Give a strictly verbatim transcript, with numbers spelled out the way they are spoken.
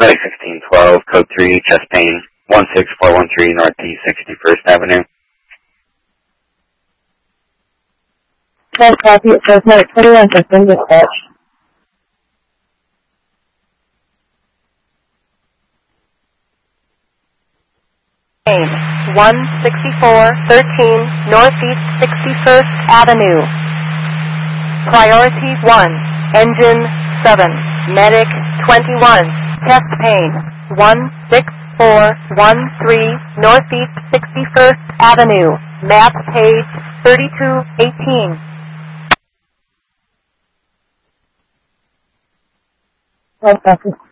Flight fifteen twelve, code three, chest pain, one six four one three Northeast sixty-first Avenue. twelve copy, it says no, twenty-one fifteen dispatch. one sixty-four thirteen Northeast sixty-first Avenue. Priority one, engine seven, medic twenty-one, chest pain, one six four one three Northeast sixty-first Avenue, map page thirty-two eighteen. twelve copy.